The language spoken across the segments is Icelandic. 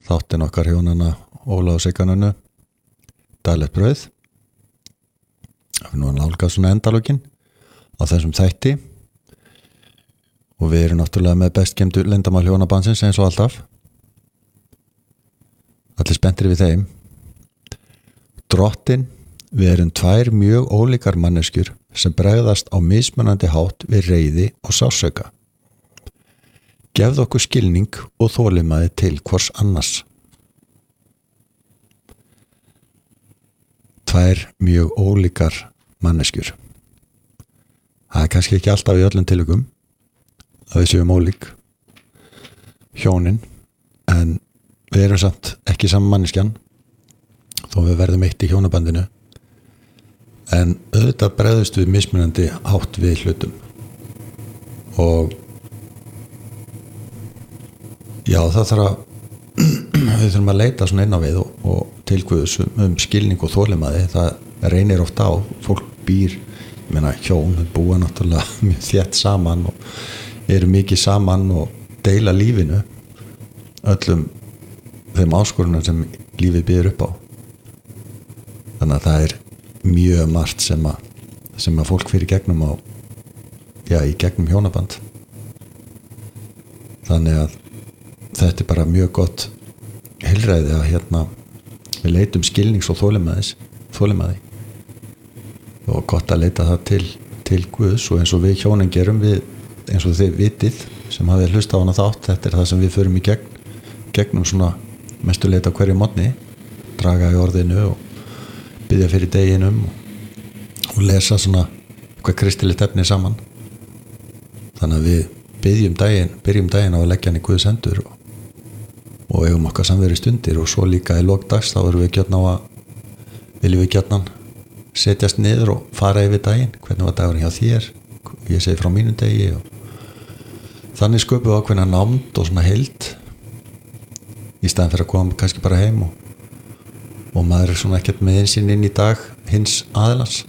þáttin okkar hjónana Óla og Sigganunu daglegt brauð. Nú er nálgað svona endalókin á þessum þætti og við erum náttúrulega með bestgemdu leyndarmál hjónabandsins eins og alltaf. Allir spenntir við þeim. Drottin, við erum tvær mjög ólíkar manneskjur sem bregðast á mismunandi hátt við reiði og sársauka. Gefðu okkur skilning og þolinmæði til hvors annars. Tvær mjög ólíkar manneskjur. Það er kannski ekki alltaf í öllum tilvikum að við séum ólík hjónin, en við erum samt ekki saman manneskjan þó við verðum eitt í hjónabandinu, en auðvitað bregðust við mismunandi hátt við hlutum og já, það þarf að við þurfum að leita svona inn á við og til Guðs skilning og þolinmæði. Það reynir oft á, fólk býr, ég meina hjón, búa náttúrulega mjög þétt saman og eru mikið saman og deila lífinu, öllum þeim áskorunum sem lífið býður upp á. Þannig að það er mjög margt sem að fólk fyrir gegnum á, já, í gegnum hjónaband. Þannig að þetta er bara mjög gott heilræði að við leitum skilnings og þolinmæði og gott að leita það til Guðs, og eins og við hjónin gerum, við, eins og þið vitið sem hafið hlusta á hana þátt, þetta er það sem við förum í gegnum svona mestu leita hverju morgni, draga í orðinu og biðja fyrir deginum og lesa svona eitthvað kristilegt efni saman. Þannig að við byrjum daginn á að leggja hann í Guðs hendur og eigum okkar samveru stundir, og svo líka í lok dags þá viljum við gjarnan setjast niður og fara yfir daginn, hvernig var dagurinn hjá þér, ég segi frá mínum degi, og þannig sköpum við ákveðna nánd og svona heild í staðan fyrir að koma kannski bara heim og maður er svona ekkert með einsinn inn í dag hins aðilans.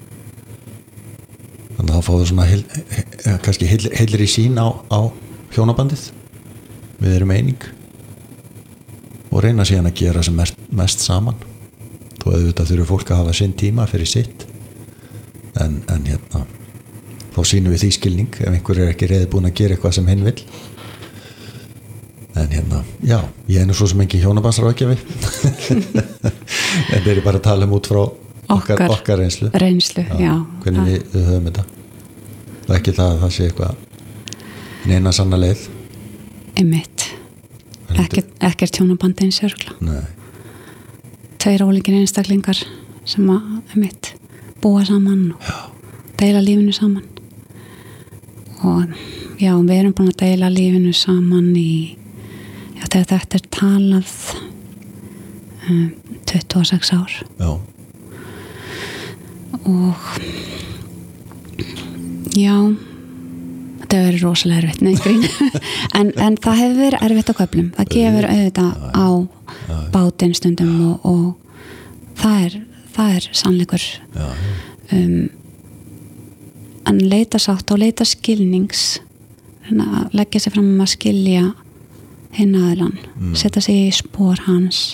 Þannig að þá fáum við svona kannski heilir í sín á hjónabandið. Við erum eining og reyna síðan að gera sem mest saman. Þó auðvitað þurfum fólk að hafa sinn tíma fyrir sitt, en þá sýnum við því skilning ef einhver er ekki reiðbúinn að gera eitthvað sem hinn vill. En já, ég er nú svo sem ekki hjónabandsráðgjafi en þeir eru bara að tala út frá okkar reynslu, já, hvernig við höfum þetta, og ekki það að það sé eitthvað neina sanna leið. Einmitt, ekkert hjónaband eins örgla. Nei. Tveir ólíkir einstaklingar sem að einmitt búa saman og deila lífinu saman, og já, við erum búin að deila lífinu saman þegar þetta er talað 26 ár. Já. Og já, þetta hefur verið rosalega erfitt en það hefur verið erfitt á köflum. Það gefur auðvitað á bátinn stundum og það er sannleikur. En leita sátt og leita skilnings, að leggja sig fram að skilja hinn aðilann, setja sig í spor hans.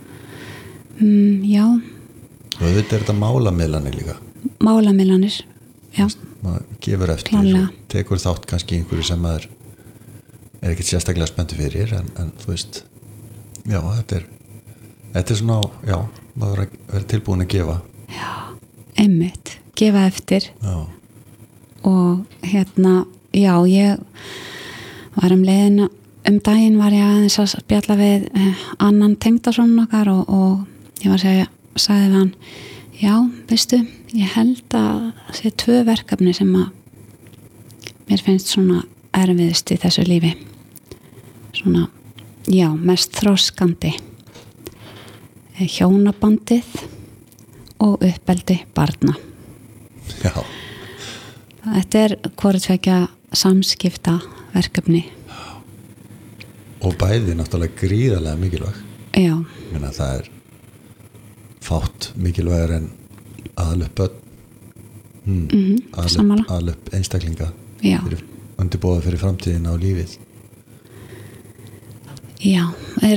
Já. Og þetta er þetta málamiðlanir líka. Málamiðlanir, já. Maður gefur eftir og tekur þátt kannski einhverju sem maður er ekkert sérstaklega spenntur fyrir, en þú veist, já, þetta er svona, já, maður verður tilbúin að gefa. Já, einmitt, gefa eftir. Já. Og já, ég var leiðina daginn var ég aðeins að spjalla við annan tengdason okkar og ég var sagði við hann, já, veistu, ég held að það sé 2 verkefni sem að mér finnst svona erfiðst í þessu lífi, svona, já, mest þroskandi, hjónabandið og uppeldi barna. Já. Þetta er hvort tvekja samskipta verkefni. Og bæði náttúrulega gríðarlega mikilvæg. Já. Menna, það er fátt mikilvægur en aðal upp börn, aðal upp einstaklinga, undirbúða fyrir framtíðina og lífið. Já,